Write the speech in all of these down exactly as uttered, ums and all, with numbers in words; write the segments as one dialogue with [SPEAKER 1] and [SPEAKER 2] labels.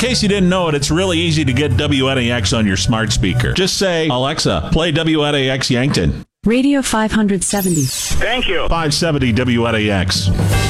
[SPEAKER 1] case you didn't know it, it's really easy to get W N A X on your smart speaker. Just say, Alexa, play W N A X Yankton.
[SPEAKER 2] Radio five seventy.
[SPEAKER 3] Thank you.
[SPEAKER 1] five seventy W N A X.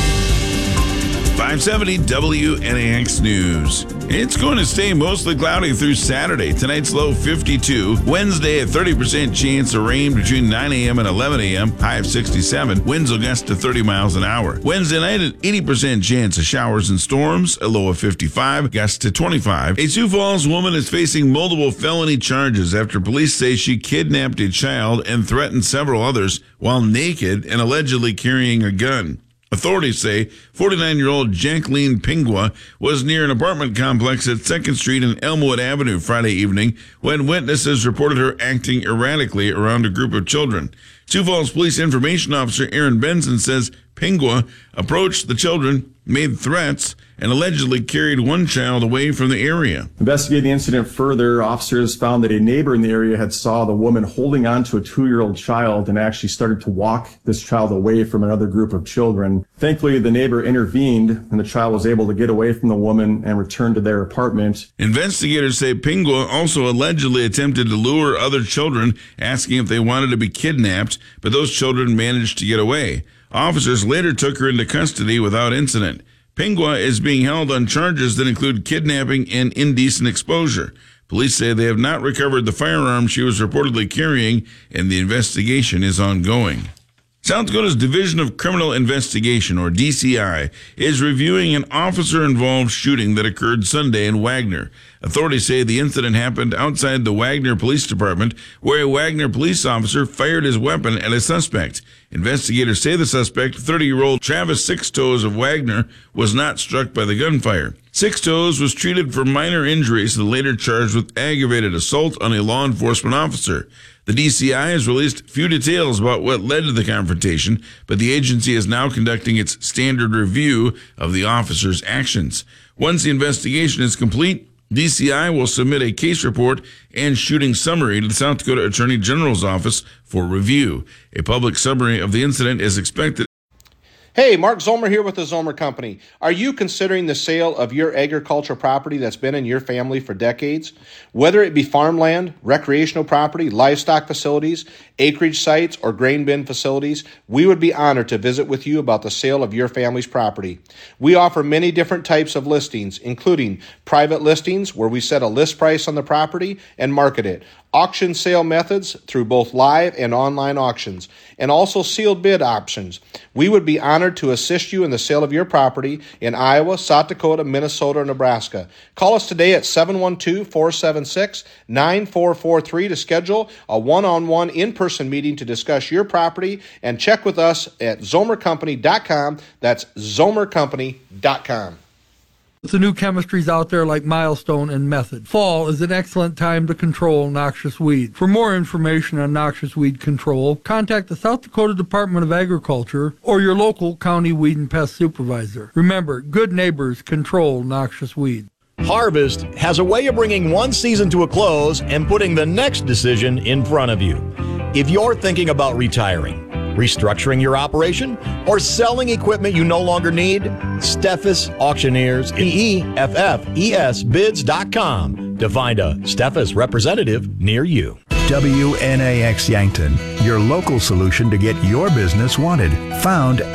[SPEAKER 4] five seventy W N A X News. It's going to stay mostly cloudy through Saturday. Tonight's low fifty-two. Wednesday, a thirty percent chance of rain between nine a.m. and eleven a.m. High of sixty-seven. Winds will gust to thirty miles an hour. Wednesday night, an eighty percent chance of showers and storms. A low of fifty-five. Gust to twenty-five. A Sioux Falls woman is facing multiple felony charges after police say she kidnapped a child and threatened several others while naked and allegedly carrying a gun. Authorities say forty-nine-year-old Jacqueline Pingua was near an apartment complex at second Street and Elmwood Avenue Friday evening when witnesses reported her acting erratically around a group of children. Sioux Falls Police Information Officer Aaron Benson says Pingua approached the children, made threats, and allegedly carried one child away from the area.
[SPEAKER 5] Investigating the incident further, officers found that a neighbor in the area had saw the woman holding on to a two-year-old child and actually started to walk this child away from another group of children. Thankfully, the neighbor intervened and the child was able to get away from the woman and return to their apartment.
[SPEAKER 4] Investigators say Pingua also allegedly attempted to lure other children, asking if they wanted to be kidnapped, but those children managed to get away. Officers later took her into custody without incident. Pingua is being held on charges that include kidnapping and indecent exposure. Police say they have not recovered the firearm she was reportedly carrying, and the investigation is ongoing. South Dakota's Division of Criminal Investigation, or D C I, is reviewing an officer-involved shooting that occurred Sunday in Wagner. Authorities say the incident happened outside the Wagner Police Department, where a Wagner police officer fired his weapon at a suspect. Investigators say the suspect, thirty-year-old Travis Sixtoes of Wagner, was not struck by the gunfire. Sixtoes was treated for minor injuries and later charged with aggravated assault on a law enforcement officer. The D C I has released few details about what led to the confrontation, but the agency is now conducting its standard review of the officer's actions. Once the investigation is complete, D C I will submit a case report and shooting summary to the South Dakota Attorney General's office for review. A public summary of the incident is expected.
[SPEAKER 6] Hey, Mark Zomer here with the Zomer Company. Are you considering the sale of your agricultural property that's been in your family for decades? Whether it be farmland, recreational property, livestock facilities, acreage sites, or grain bin facilities, we would be honored to visit with you about the sale of your family's property. We offer many different types of listings, including private listings where we set a list price on the property and market it, auction sale methods through both live and online auctions, and also sealed bid options. We would be honored to assist you in the sale of your property in Iowa, South Dakota, Minnesota, or Nebraska. Call us today at seven one two, four seven six, nine four four three to schedule a one-on-one in-person meeting to discuss your property, and check with us at zomer company dot com. That's zomer company dot com.
[SPEAKER 7] The new chemistries out there like Milestone and Method. Fall is an excellent time to control noxious weeds. For more information on noxious weed control, contact the South Dakota Department of Agriculture or your local county weed and pest supervisor. Remember, good neighbors control noxious weeds.
[SPEAKER 8] Harvest has a way of bringing one season to a close and putting the next decision in front of you. If you're thinking about retiring, restructuring your operation, or selling equipment you no longer need, Steffes Auctioneers, E E F F E S bids dot com to find a Steffes representative near you.
[SPEAKER 9] W N A X Yankton, your local solution to get your business wanted. Found